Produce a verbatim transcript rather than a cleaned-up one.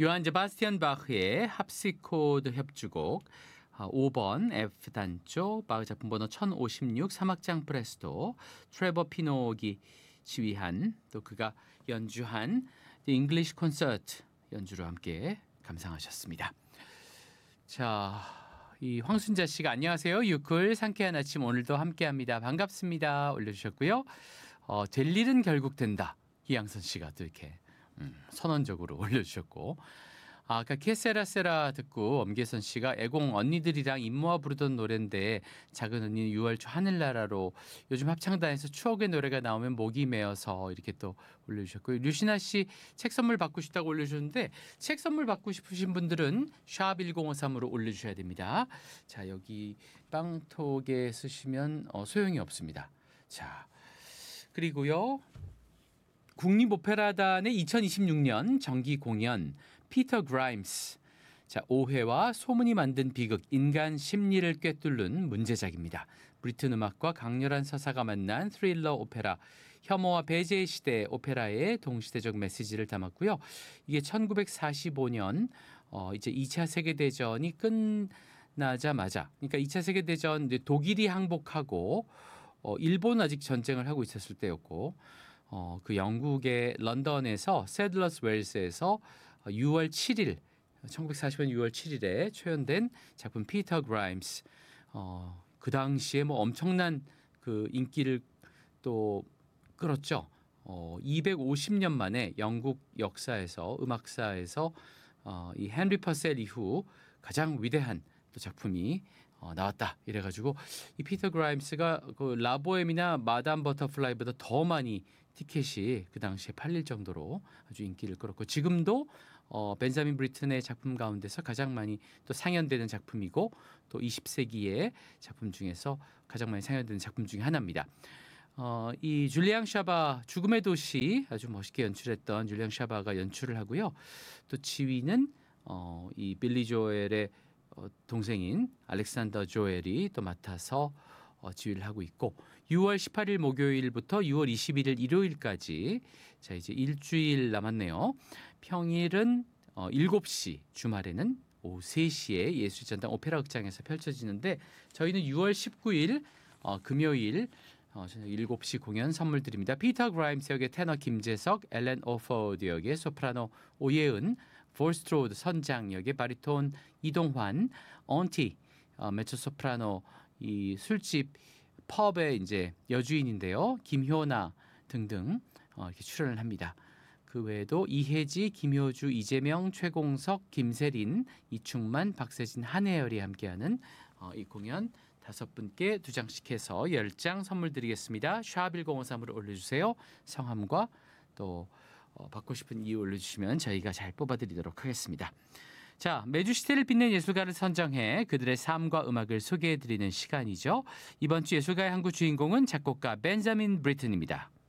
요한 제바스티안 바흐의 합시코드 협주곡 오 번 F단조 바흐 작품 번호 천오십육 사막장 프레스토 트레버 피노기 지휘한 또 그가 연주한 The English Concert 연주로 함께 감상하셨습니다. 자, 이 황순자 씨가 안녕하세요. 유클 상쾌한 아침 오늘도 함께합니다. 반갑습니다. 올려주셨고요. 어, 될 일은 결국 된다. 이양선 씨가 또 이렇게 음, 선언적으로 올려주셨고 아, 아까 케세라세라 듣고 엄계선 씨가 애공 언니들이랑 임모아 부르던 노래인데 작은 언니 유월 초 하늘나라로 요즘 합창단에서 추억의 노래가 나오면 목이 메어서 이렇게 또 올려주셨고요. 류신아 씨 책 선물 받고 싶다고 올려주셨는데 책 선물 받고 싶으신 분들은 샵 일공오삼으로 올려주셔야 됩니다. 자, 여기 빵톡에 쓰시면 어, 소용이 없습니다. 자, 그리고요. 국립오페라단의 이천이십육 년 정기 공연 피터 그라임스. 자, 오해와 소문이 만든 비극 인간 심리를 꿰뚫는 문제작입니다. 브리튼 음악과 강렬한 서사가 만난 스릴러 오페라 혐오와 배제의 시대 오페라의 동시대적 메시지를 담았고요. 이게 천구백사십오 년 어, 이제 이 차 세계대전이 끝나자마자 그러니까 이 차 세계대전 독일이 항복하고 어, 일본은 아직 전쟁을 하고 있었을 때였고 어, 그 영국의 런던에서 세들러스 웰스에서 유월 칠일 천구백사십 년 유월 칠일에 초연된 작품 피터 그라임스. 어, 그 당시에 뭐 엄청난 그 인기를 또 끌었죠. 어, 이백오십 년 만에 영국 역사에서 음악사에서 어, 이 헨리 퍼셀 이후 가장 위대한 또 작품이 어, 나왔다. 이래가지고 이 피터 그라임스가 그 라보엠이나 마담 버터플라이보다 더 많이 티켓이 그 당시에 팔릴 정도로 아주 인기를 끌었고 지금도 어, 벤자민 브리튼의 작품 가운데서 가장 많이 또 상연되는 작품이고 또 이십 세기의 작품 중에서 가장 많이 상연되는 작품 중에 하나입니다. 어, 이 줄리앙 샤바 죽음의 도시 아주 멋있게 연출했던 줄리앙 샤바가 연출을 하고요. 또 지휘는 어, 이 빌리 조엘의 어, 동생인 알렉산더 조엘이 또 맡아서 어, 지휘를 하고 있고 유월 십팔일 목요일부터 유월 이십일일 일요일까지 자 이제 일주일 남았네요. 평일은 어, 일곱 시 주말에는 오후 세 시에 예술전당 오페라 극장에서 펼쳐지는데 저희는 유월 십구일 어, 금요일 어, 일곱 시 공연 선물 드립니다. 피터 그라임스 역의 테너 김재석, 엘렌 오포드 역의 소프라노 오예은, 볼스트로드 선장 역의 바리톤 이동환, 언티 어, 메초소프라노 이 술집 펍의 이제 여주인인데요. 김효나 등등 어, 이렇게 출연을 합니다. 그 외에도 이혜지, 김효주, 이재명, 최공석, 김세린, 이충만, 박세진, 한혜열이 함께하는 어, 이 공연 다섯 분께 두 장씩 해서 열 장 선물 드리겠습니다. 샵 일공오삼으로 올려주세요. 성함과 또 어, 받고 싶은 이유 올려주시면 저희가 잘 뽑아드리도록 하겠습니다. 자, 매주 시대를 빛낸 예술가를 선정해 그들의 삶과 음악을 소개해드리는 시간이죠. 이번 주 예술가의 한 구 주인공은 작곡가 벤자민 브리튼입니다.